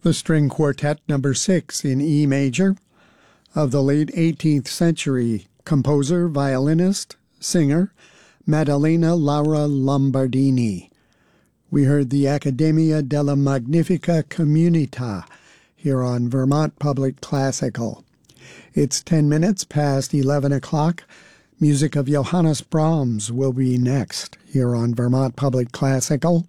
The String Quartet No. 6 in E major of the late 18th century composer, violinist, singer, Maddalena Laura Lombardini. We heard the Accademia della Magnifica Comunità here on Vermont Public Classical. It's 10 minutes past 11 o'clock. Music of Johannes Brahms will be next here on Vermont Public Classical.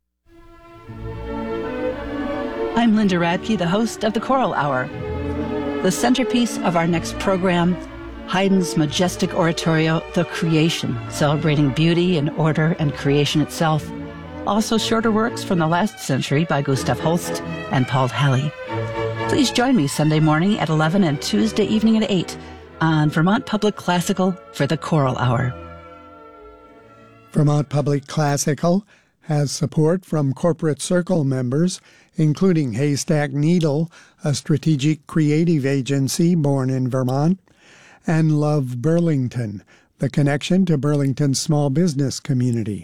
I'm Linda Radke, the host of the Choral Hour. The centerpiece of our next program, Haydn's majestic oratorio, The Creation, celebrating beauty and order and creation itself. Also shorter works from the last century by Gustav Holst and Paul Halley. Please join me Sunday morning at 11 and Tuesday evening at 8 on Vermont Public Classical for the Choral Hour. Vermont Public Classical has support from Corporate Circle members, including Haystack Needle, a strategic creative agency born in Vermont, and Love Burlington, the connection to Burlington's small business community.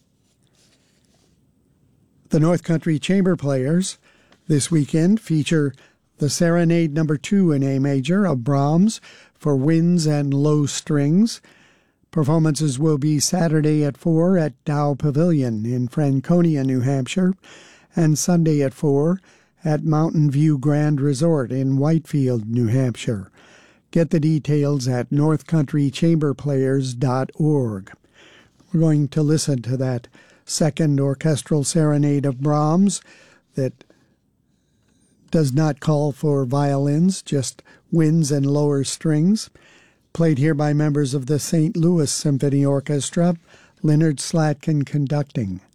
The North Country Chamber Players this weekend feature the Serenade No. 2 in A major of Brahms for winds and low strings. Performances will be Saturday at 4 at Dow Pavilion in Franconia, New Hampshire, and Sunday at 4 at Mountain View Grand Resort in Whitefield, New Hampshire. Get the details at northcountrychamberplayers.org. We're going to listen to that second orchestral serenade of Brahms that does not call for violins, just winds and lower strings, played here by members of the St. Louis Symphony Orchestra, Leonard Slatkin conducting.